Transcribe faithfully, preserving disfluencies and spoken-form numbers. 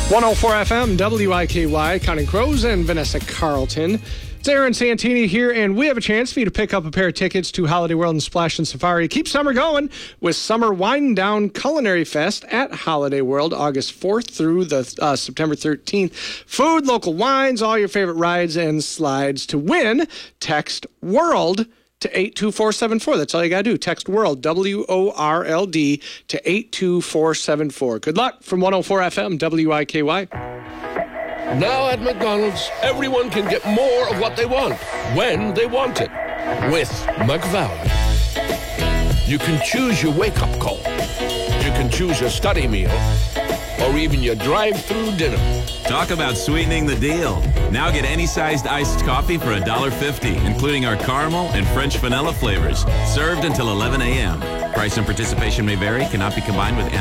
one oh four F M, W I K Y, Counting Crows and Vanessa Carlton. It's Aaron Santini here, and we have a chance for you to pick up a pair of tickets to Holiday World and Splash and Safari. Keep summer going with Summer Wind Down Culinary Fest at Holiday World, August fourth through the uh, September thirteenth. Food, local wines, all your favorite rides and slides. To win, text WORLD to eight two four seven four. That's all you got to do. Text WORLD, W O R L D, to eight two four seven four. Good luck from one oh four F M, W I K Y. Now at McDonald's, everyone can get more of what they want, when they want it, with McValue. You can choose your wake-up call. You can choose your study meal, or even your drive-through dinner. Talk about sweetening the deal. Now get any sized iced coffee for one dollar fifty, including our caramel and French vanilla flavors, served until eleven a.m. Price and participation may vary, cannot be combined with